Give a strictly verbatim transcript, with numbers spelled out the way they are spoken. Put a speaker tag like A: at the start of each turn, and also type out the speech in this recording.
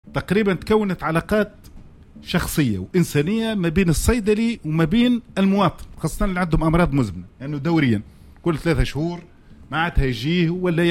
A: تقريبا تكونت علاقات شخصية وإنسانية ما بين الصيدلي وما بين المواطن، خاصة اللي عندهم أمراض مزمنة، لأنه يعني دوريا كل ثلاثة شهور معناتها يجيه ولا